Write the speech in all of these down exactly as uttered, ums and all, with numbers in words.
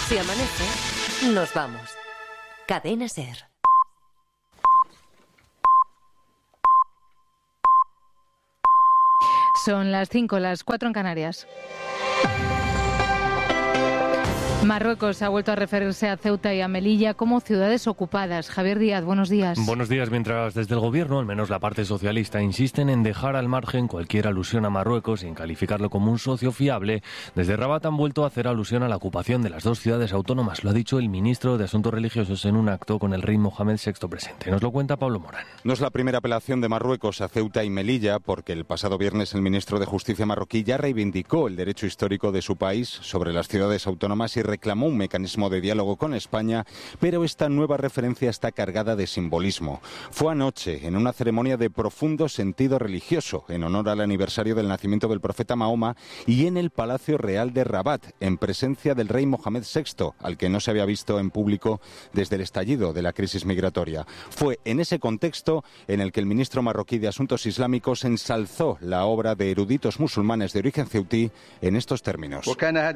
Si amanece, nos vamos. Cadena SER. Son las cinco, las cuatro en Canarias. Marruecos ha vuelto a referirse a Ceuta y a Melilla como ciudades ocupadas. Javier Díaz, buenos días. Buenos días. Mientras desde el gobierno, al menos la parte socialista, insisten en dejar al margen cualquier alusión a Marruecos sin calificarlo como un socio fiable, desde Rabat han vuelto a hacer alusión a la ocupación de las dos ciudades autónomas. Lo ha dicho el ministro de Asuntos Religiosos en un acto con el rey Mohamed sexto presente. Nos lo cuenta Pablo Morán. No es la primera apelación de Marruecos a Ceuta y Melilla, porque el pasado viernes el ministro de Justicia marroquí ya reivindicó el derecho histórico de su país sobre las ciudades autónomas y reclamó un mecanismo de diálogo con España, pero esta nueva referencia está cargada de simbolismo. Fue anoche, en una ceremonia de profundo sentido religioso, en honor al aniversario del nacimiento del profeta Mahoma, y en el Palacio Real de Rabat, en presencia del rey Mohamed sexto, al que no se había visto en público desde el estallido de la crisis migratoria. Fue en ese contexto en el que el ministro marroquí de Asuntos Islámicos ensalzó la obra de eruditos musulmanes de origen ceutí en estos términos.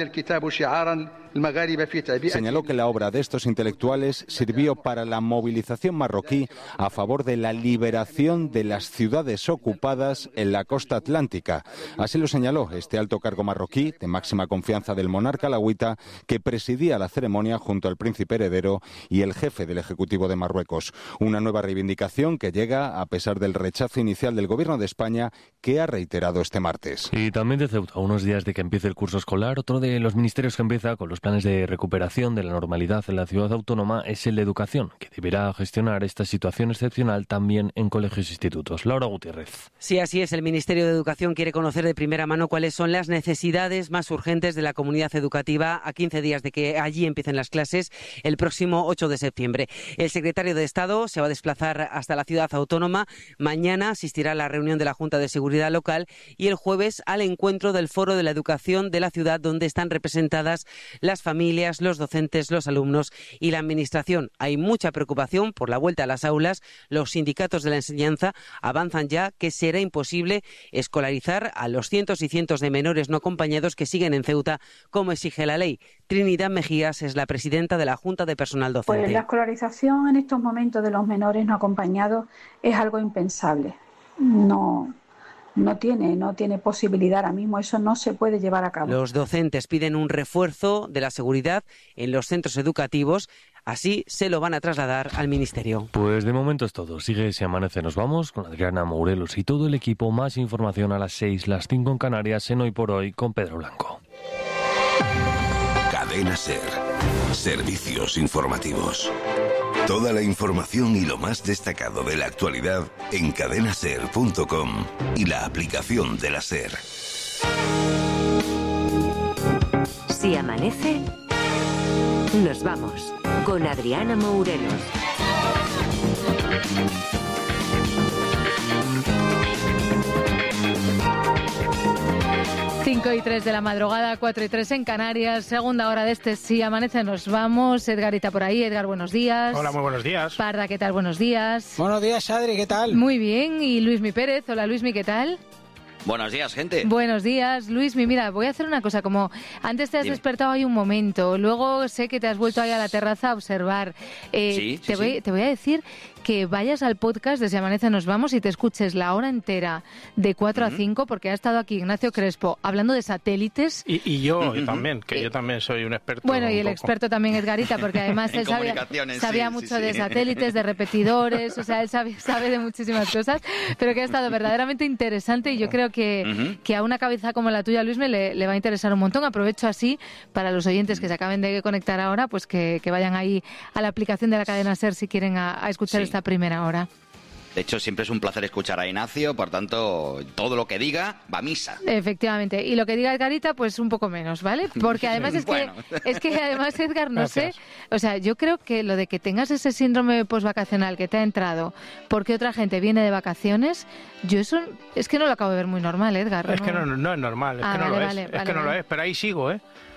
Señaló que la obra de estos intelectuales sirvió para la movilización marroquí a favor de la liberación de las ciudades ocupadas en la costa atlántica. Así lo señaló este alto cargo marroquí, de máxima confianza del monarca alauita, que presidía la ceremonia junto al príncipe heredero y el jefe del Ejecutivo de Marruecos. Una nueva reivindicación que llega a pesar del rechazo inicial del Gobierno de España, que ha reiterado este martes. Y también de Ceuta, unos días de que empiece el curso escolar, otro de los ministerios que empieza con los planes de recuperación de la normalidad en la ciudad autónoma es el de Educación, que deberá gestionar esta situación excepcional también en colegios e institutos. Laura Gutiérrez. Sí, así es. El Ministerio de Educación quiere conocer de primera mano cuáles son las necesidades más urgentes de la comunidad educativa a quince días de que allí empiecen las clases el próximo ocho de septiembre. El secretario de Estado se va a desplazar hasta la ciudad autónoma. Mañana asistirá a la reunión de la Junta de Seguridad Local y el jueves al encuentro del Foro de la Educación de la ciudad, donde están representadas las familias, los docentes, los alumnos y la administración. Hay mucha preocupación por la vuelta a las aulas. Los sindicatos de la enseñanza avanzan ya que será imposible escolarizar a los cientos y cientos de menores no acompañados que siguen en Ceuta, como exige la ley. Trinidad Mejías es la presidenta de la Junta de Personal Docente. Pues la escolarización en estos momentos de los menores no acompañados es algo impensable. No... No tiene, no tiene posibilidad ahora mismo, eso no se puede llevar a cabo. Los docentes piden un refuerzo de la seguridad en los centros educativos, así se lo van a trasladar al Ministerio. Pues de momento es todo. Sigue Si Amanece, nos vamos con Adriana Mourelos y todo el equipo. Más información a las seis, las cinco en Canarias, en Hoy por Hoy, con Pedro Blanco. Cadena SER. Servicios informativos. Toda la información y lo más destacado de la actualidad en cadena ser punto com y la aplicación de la SER. Si amanece, nos vamos con Adriana Mourelos. cinco y tres de la madrugada, cuatro y tres en Canarias, segunda hora de este Si Amanece, nos vamos. Edgarita por ahí. Edgar, buenos días. Hola, muy buenos días. Parda, ¿qué tal? Buenos días. Buenos días, Adri, ¿qué tal? Muy bien. Y Luismi Pérez. Hola, Luismi, ¿qué tal? Buenos días, gente. Buenos días, Luismi. Mira, voy a hacer una cosa. Como antes te has Dime. despertado ahí un momento, luego sé que te has vuelto ahí a la terraza a observar. Eh, sí, te, sí, voy, sí. te voy a decir que vayas al podcast de Si Amanece Nos Vamos y te escuches la hora entera de cuatro uh-huh. a cinco, porque ha estado aquí Ignacio Crespo hablando de satélites. Y, y yo uh-huh. también, que eh, yo también soy un experto. Bueno, y el poco. experto también Edgarita, porque además él sabía, sabía sí, mucho sí, sí. de satélites, de repetidores, o sea, él sabe, sabe de muchísimas cosas, pero que ha estado verdaderamente interesante y yo creo que, uh-huh. que a una cabeza como la tuya, Luisme, le, le va a interesar un montón. Aprovecho así para los oyentes que se acaben de conectar ahora, pues que, que vayan ahí a la aplicación de la cadena SER si quieren a, a escuchar sí. esta primera hora. De hecho, siempre es un placer escuchar a Ignacio, por tanto, todo lo que diga va a misa. Efectivamente, y lo que diga Edgarita, pues un poco menos, ¿vale? Porque además es bueno. que, es que además, Edgar, no Gracias. sé, o sea, yo creo que lo de que tengas ese síndrome postvacacional que te ha entrado porque otra gente viene de vacaciones, yo eso es que no lo acabo de ver muy normal, Edgar. Es ¿no? que no, no es normal, es ah, que no vale, lo es, vale, es vale, que no vale. lo es, pero ahí sigo, ¿eh?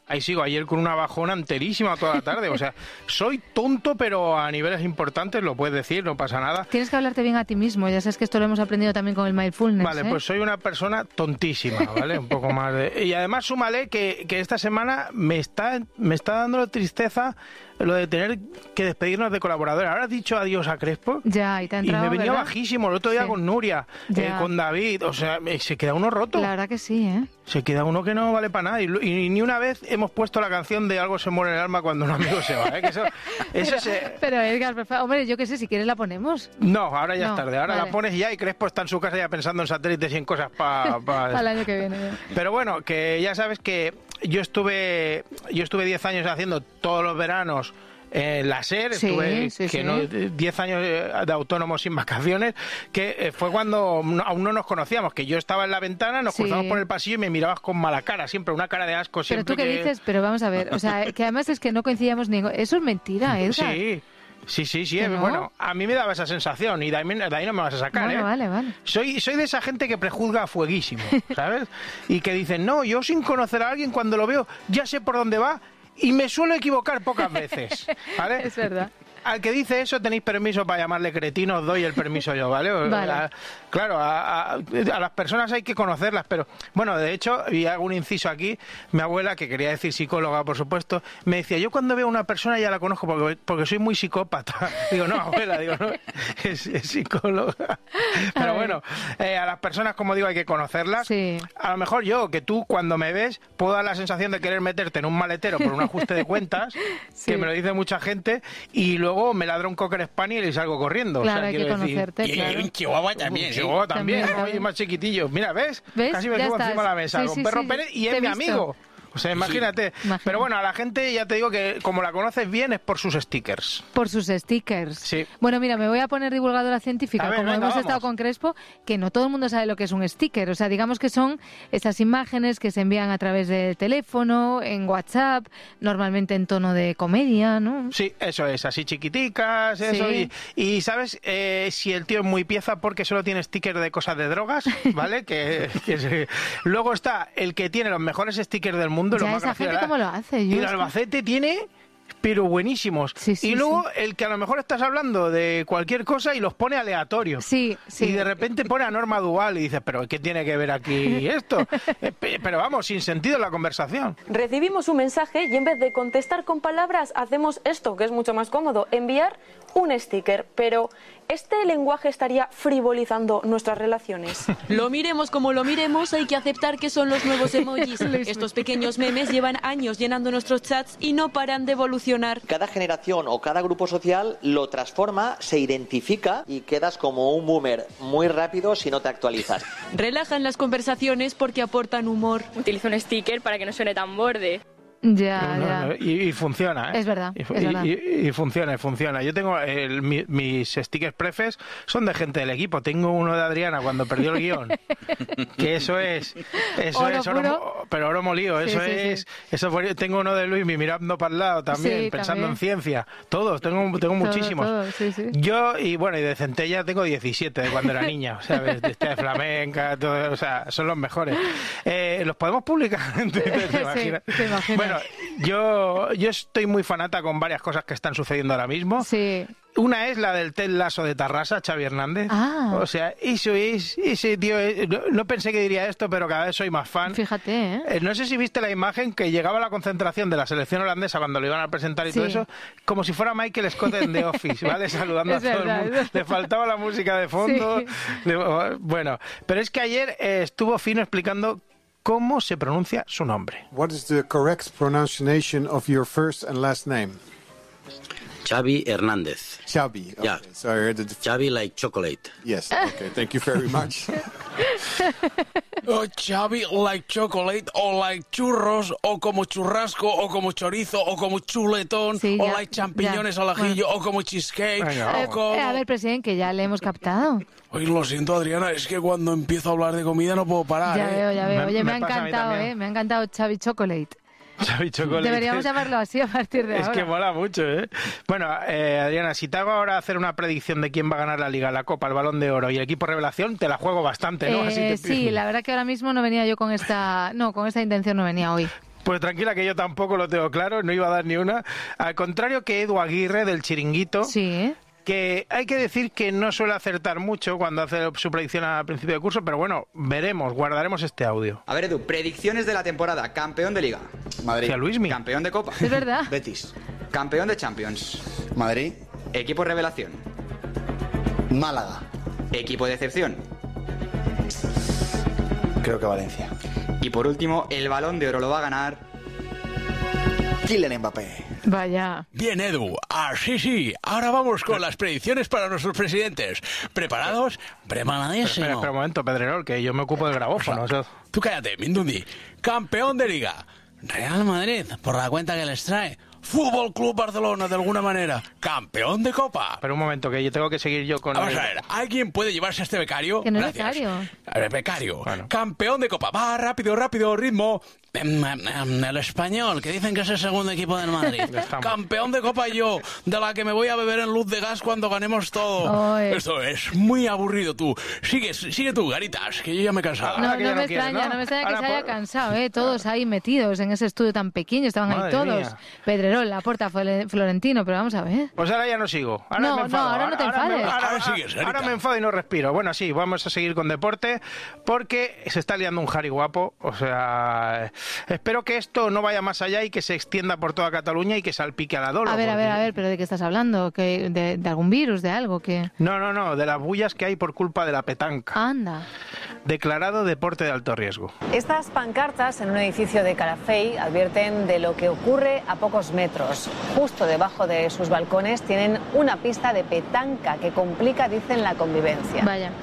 ahí sigo, ayer con una bajona enterísima toda la tarde. O sea, soy tonto, pero a niveles importantes, lo puedes decir, no pasa nada. Tienes que hablarte bien a ti mismo, ya sabes que esto lo hemos aprendido también con el mindfulness. Vale, ¿eh? pues soy una persona tontísima, ¿vale? Un poco más de... Y además súmale que, que esta semana me está, me está dando tristeza lo de tener que despedirnos de colaboradores. Ahora has dicho adiós a Crespo. Ya, y te ha entrado, y me venía ¿verdad? bajísimo el otro día sí. con Nuria, eh, con David. O sea, se queda uno roto. La verdad que sí, ¿eh? Se queda uno que no vale para nada. Y, y, y ni una vez hemos puesto la canción de Algo se muere en el alma cuando un amigo se va. ¿eh? Que eso, eso pero, se... pero Edgar, por favor, hombre, yo qué sé, si quieres la ponemos. No, ahora ya no, es tarde. Ahora vale. la pones ya y Crespo está en su casa ya pensando en satélites y en cosas para... Pa... Al año que viene. ¿eh? Pero bueno, que ya sabes que yo estuve yo estuve diez años haciendo todos los veranos en la SER, sí, estuve sí, que sí. no diez años de autónomo sin vacaciones, que fue cuando aún no nos conocíamos, que yo estaba en la ventana, nos sí. cruzamos por el pasillo y me mirabas con mala cara, siempre una cara de asco. Siempre pero tú qué que... dices, pero vamos a ver, o sea, que además es que no coincidíamos ni... Eso es mentira, Edgar. Sí. Sí, sí, sí. ¿No? Bueno, a mí me daba esa sensación y de ahí, de ahí no me vas a sacar, bueno, ¿eh? Vale, vale. Soy, soy de esa gente que prejuzga a fueguísimo, ¿sabes? Y que dicen, no, yo sin conocer a alguien cuando lo veo ya sé por dónde va y me suelo equivocar pocas veces, ¿vale? Es verdad. Al que dice eso tenéis permiso para llamarle cretino, os doy el permiso yo, ¿vale? Vale. A, claro, a, a, a las personas hay que conocerlas, pero bueno, de hecho, y hago un inciso aquí, mi abuela, que quería decir psicóloga, por supuesto, me decía, yo cuando veo a una persona ya la conozco porque, porque soy muy psicópata. Digo, no, abuela, digo, no, es, es psicóloga. Pero bueno, eh, a las personas, como digo, hay que conocerlas. Sí. A lo mejor yo, que tú cuando me ves, puedo dar la sensación de querer meterte en un maletero por un ajuste de cuentas, sí. que me lo dice mucha gente, y luego Luego me ladra un cocker spaniel y salgo corriendo. Claro, o sea, hay que conocerte, decir, claro. Y un chihuahua también. Un chihuahua también, también, ¿no? Y más chiquitillo. Mira, ¿ves? ¿Ves? Casi me Ya subo estás. encima de la mesa Sí, con sí, Perro sí. Pérez y Te es mi he visto. amigo. O sea, imagínate. Sí, imagínate. Pero bueno, a la gente ya te digo que como la conoces bien es por sus stickers. Por sus stickers. Sí. Bueno, mira, me voy a poner divulgadora científica, ver, como venga, hemos vamos. estado con Crespo, que no todo el mundo sabe lo que es un sticker. O sea, digamos que son esas imágenes que se envían a través del teléfono, en WhatsApp, normalmente en tono de comedia, ¿no? Sí, eso es, así chiquiticas, eso. Sí. Y, y ¿sabes? Eh, si el tío es muy pieza porque solo tiene stickers de cosas de drogas, ¿vale? que, que se... Luego está el que tiene los mejores stickers del mundo. Ya, los más esa gente graciosos. cómo lo hace. Y Yo el es que- Albacete tiene, pero buenísimos. Sí, sí, y luego sí. el que a lo mejor estás hablando de cualquier cosa y los pone aleatorios. Sí, sí. Y de repente pone a Norma Duval y dices, pero ¿qué tiene que ver aquí esto? Eh, pe- pero vamos, sin sentido la conversación. Recibimos un mensaje y en vez de contestar con palabras hacemos esto, que es mucho más cómodo, enviar un sticker. Pero ¿este lenguaje estaría frivolizando nuestras relaciones? Lo miremos como lo miremos, hay que aceptar que son los nuevos emojis. Estos pequeños memes llevan años llenando nuestros chats y no paran de evolucionar. Cada generación o cada grupo social lo transforma, se identifica y quedas como un boomer muy rápido si no te actualizas. Relajan las conversaciones porque aportan humor. Utilizo un sticker para que no suene tan borde. Ya, No, ya. no, y, y funciona, ¿eh? Es verdad, Y, es y- verdad. y- y funciona, y funciona. Yo tengo el- mi- mis stickers prefes son de gente del equipo. Tengo uno de Adriana cuando perdió el guión. Que eso es, eso Oro es, oro puro. mo- pero oro molido. Sí, Eso sí, es, sí. eso fue- tengo uno de Luis mirando para el lado también, Sí, pensando también. en ciencia. Todos, tengo, tengo Todo, muchísimos. todo, sí, sí. Yo, y bueno, y de Centella tengo diecisiete de cuando era niña, o sea, de, de, de flamenca, todo, o sea, son los mejores. Eh, ¿Los podemos publicar en Twitter? ¿Te Sí, imaginas? te imaginas. Bueno, yo, yo estoy muy fanata con varias cosas que están sucediendo ahora mismo. Sí. Una es la del Ted Lasso de Tarrasa, Xavi Hernández. Ah. O sea, eso es, ese tío, es- no, no pensé que diría esto, pero cada vez soy más fan. Fíjate, ¿eh? Eh, no sé si viste la imagen que llegaba a la concentración de la selección holandesa cuando lo iban a presentar y Sí. todo eso, como si fuera Michael Scott en The Office, ¿vale? Saludando Es a todo verdad, el mundo. es verdad. Le faltaba la música de fondo. Sí. Le- bueno, pero es que ayer eh, estuvo Fino explicando cómo se pronuncia su nombre. What is the correct pronunciation of your first and last name? Xavi Hernández. Xavi. Okay. Yeah. So I heard it. Xavi like chocolate. Yes. Okay. Thank you very much. Oh, Xavi like chocolate, o like churros, o como churrasco, o como chorizo, o como chuletón, Sí, o ya, like champiñones ya. al ajillo, Bueno. o como cheesecake, Venga, o como... Eh, a ver, presidente, que ya le hemos captado. Oye, lo siento, Adriana, es que cuando empiezo a hablar de comida no puedo parar, Ya ¿eh? veo, ya veo. Me- Oye, me, me ha pasa a mí encantado, también. ¿eh? Me ha encantado Xavi Chocolate. Xavi Chocolate. Deberíamos llamarlo así a partir de Es ahora. que mola mucho, ¿eh? Bueno, eh, Adriana, si te hago ahora hacer una predicción de quién va a ganar la Liga, la Copa, el Balón de Oro y el equipo revelación, te la juego bastante, ¿no? Eh, Así te- sí, la verdad que ahora mismo no venía yo con esta... No, con esta intención no venía hoy. Pues tranquila que yo tampoco lo tengo claro, no iba a dar ni una. Al contrario que Edu Aguirre del Chiringuito. Sí. Que hay que decir que no suele acertar mucho cuando hace su predicción al principio de curso, pero bueno, veremos, guardaremos este audio. A ver, Edu, predicciones de la temporada. Campeón de Liga. Madrid. Sí, Luismi. Campeón de Copa. Es verdad. Betis. Campeón de Champions. Madrid. Equipo revelación. Málaga. Equipo de excepción. Creo que Valencia. Y por último, el Balón de Oro lo va a ganar Kylian Mbappé. Vaya. Bien, Edu. Así sí. Ahora vamos con las predicciones para nuestros presidentes. ¿Preparados? Preparadísimo. Espera, espera un momento, Pedrerol, que yo me ocupo del grabófono. O sea... Tú cállate, Mindundi. Campeón de Liga. Real Madrid, por la cuenta que les trae. Fútbol Club Barcelona, de alguna manera. Campeón de Copa. Pero un momento, que yo tengo que seguir yo con... Vamos el... a ver, ¿alguien puede llevarse a este becario? Que no es Gracias. becario. A ver, becario. Bueno. Campeón de Copa. Va, rápido, rápido, ritmo. El Español, que dicen que es el segundo equipo del Madrid. Campeón de Copa yo, de la que me voy a beber en luz de gas cuando ganemos todo. Oy. Esto es muy aburrido tú. Sigue, sigue tú, Garitas, que yo ya me he cansado. No, no, que ya me no quieres, extraña, ¿no? no me extraña que Ahora se haya por- cansado, ¿eh? Todos ahí metidos en ese estudio tan pequeño, estaban Madre ahí todos. mía. Pedrerol, Laporta, Fle- Florentino, pero vamos a ver. Pues ahora ya no sigo. Ahora No, me enfado. no, ahora no te me- enfades. ahora, Ahora sigues, Garita. ahora me enfado y no respiro. Bueno, sí, vamos a seguir con deporte porque se está liando un jari guapo. O sea, espero que esto no vaya más allá y que se extienda por toda Cataluña y que salpique a la Dolo. A ver, a ver, a ver, pero ¿de qué estás hablando? ¿Que de, de algún virus, de algo? que No, no, no, de las bullas que hay por culpa de la petanca. Anda. Declarado deporte de alto riesgo. Estas pancartas en un edificio de Calafell advierten de lo que ocurre a pocos metros. Justo debajo de sus balcones tienen una pista de petanca que complica, dicen, la convivencia. Vaya.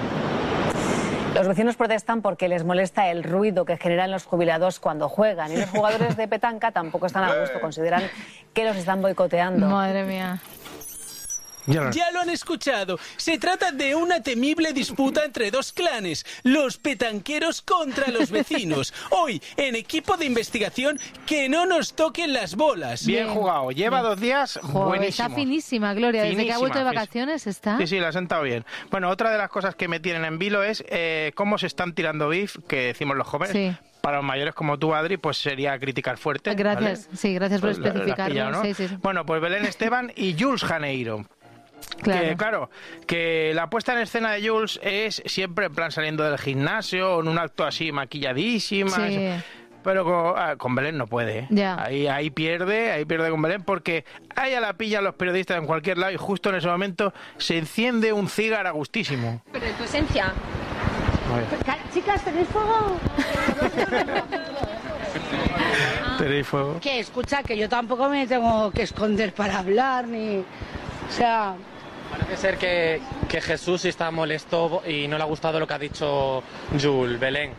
Los vecinos protestan porque les molesta el ruido que generan los jubilados cuando juegan. Y los jugadores de petanca tampoco están a gusto, consideran que los están boicoteando. Madre mía. Ya lo- Ya lo han escuchado. Se trata de una temible disputa entre dos clanes, los petanqueros contra los vecinos. Hoy, en equipo de investigación, que no nos toquen las bolas. Bien, Bien. jugado. Lleva Bien. dos días Joder, buenísimos. está finísima, Gloria. Desde que ha Finísima, vuelto de fis- vacaciones está. Sí, sí, la ha sentado bien. Bueno, otra de las cosas que me tienen en vilo es eh, cómo se están tirando beef, que decimos los jóvenes. Sí. Para los mayores como tú, Adri, pues sería criticar fuerte. Gracias, ¿vale? sí, gracias por Pues la- la has especificarlo. pillado, ¿no? Sí, sí, sí. Bueno, pues Belén Esteban y Jules Janeiro. Claro. Que, claro, que la puesta en escena de Jules es siempre en plan saliendo del gimnasio, en un acto así maquilladísima. Sí. eso. Pero con, ah, con Belén no puede, ¿eh? Ya. Ahí, ahí pierde, ahí pierde con Belén, porque ahí a la pillan los periodistas en cualquier lado y justo en ese momento se enciende un cigarro a gustísimo. Pero en tu esencia. Chicas, ¿tenéis fuego? ¿Tenéis fuego? Que escucha, que yo tampoco me tengo que esconder para hablar, ni... O sea... Parece ser que, que Jesús está molesto y no le ha gustado lo que ha dicho Jules, Belén.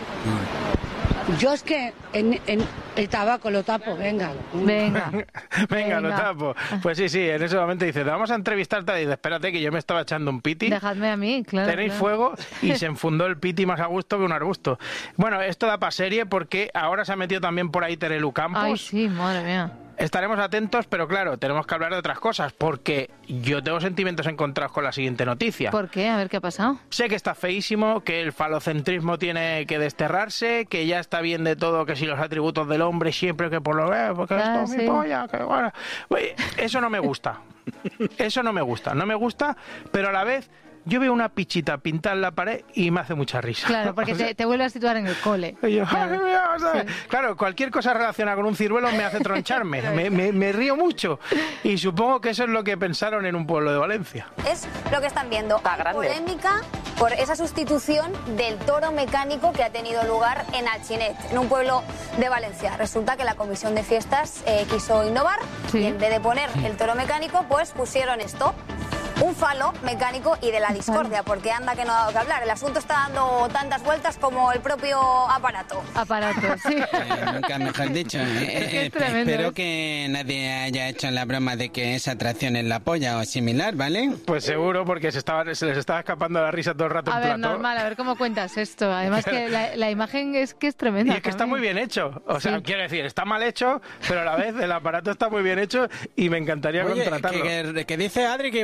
Yo es que en, en el tabaco lo tapo, venga. Venga. Venga, lo Venga. tapo. Pues sí, sí, en ese momento dice, vamos a entrevistarte. Y dice, espérate, que yo me estaba echando un piti. Dejadme a mí, claro. Tenéis claro. fuego y se enfundó el piti más a gusto que un arbusto. Bueno, esto da para serie porque ahora se ha metido también por ahí Terelu Campos. Ay, sí, madre mía. Estaremos atentos, pero claro, tenemos que hablar de otras cosas porque yo tengo sentimientos encontrados con la siguiente noticia. ¿Por qué? A ver qué ha pasado. Sé que está feísimo, que el falocentrismo tiene que desterrarse, que ya está bien de todo, que si los atributos del hombre siempre que por lo ve, porque Ah, esto es sí. mi polla, que bueno. Oye, eso no me gusta. Eso no me gusta. No me gusta, pero a la vez yo veo una pichita pintada en la pared y me hace mucha risa. Claro, porque O sea, te, te vuelve a situar en el cole. y yo, Claro. "Ay, mira", ¿sabes? Sí. Claro, cualquier cosa relacionada con un ciruelo me hace troncharme. me, me- me río mucho. Y supongo que eso es lo que pensaron en un pueblo de Valencia. Es lo que están viendo. Hay polémica por esa sustitución del toro mecánico que ha tenido lugar en Alchinet, en un pueblo de Valencia. Resulta que la comisión de fiestas eh, quiso innovar y en vez de poner el toro mecánico, pues pusieron esto. Un falo mecánico y de la discordia, porque anda que no ha dado que hablar. El asunto está dando tantas vueltas como el propio aparato. Aparato, sí. Nunca mejor dicho. Eh, eh, Es tremendo, espero ¿eh? que nadie haya hecho la broma de que esa atracción en la polla o similar, ¿vale? Pues seguro, porque se, estaban, se les estaba escapando la risa todo el rato A en ver, plato. normal, a ver cómo cuentas esto. Además que la, la imagen es que es tremenda. Y es que está muy también. bien hecho. O sea, Sí. quiero decir, está mal hecho, pero a la vez el aparato está muy bien hecho y me encantaría Oye, contratarlo. que, que- que dice Adri que igual se va a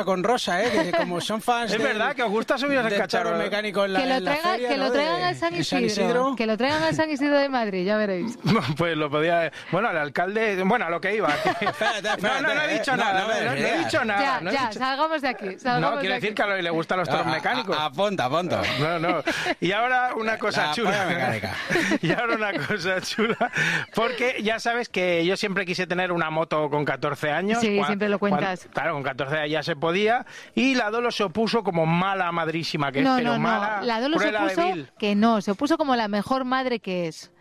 con Rosa, ¿eh? Que como son fans. Es del, verdad que os gusta subiros al del cacharro toro mecánico en la, Que lo en la traigan, feria, que ¿no? lo traigan de, al San en Isidro, Isidro. que lo traigan al San Isidro de Madrid, ya veréis. Pues lo podía... Bueno, al alcalde... Bueno, a lo que iba. Que... Espérate, espérate, no, no, no he dicho eh, nada. no, No, no, no, no he dicho nada. Ya, no he ya, dicho... salgamos de aquí. Salgamos No, de quiere aquí. decir que a lo- le gustan los toros A- a- mecánicos. a- Apunta, apunta. No, no. Y ahora una cosa La chula. polla mecánica. Y ahora una cosa chula. Porque ya sabes que yo siempre quise tener una moto con catorce años. Sí, Cua- siempre lo cuentas. cuan- Claro, con catorce años ya se podía. Y la Dolo se opuso como mala madrísima que No, es, pero no, mala, no. La Dolo se cruela de opuso vil. que no, se opuso como la mejor madre que es.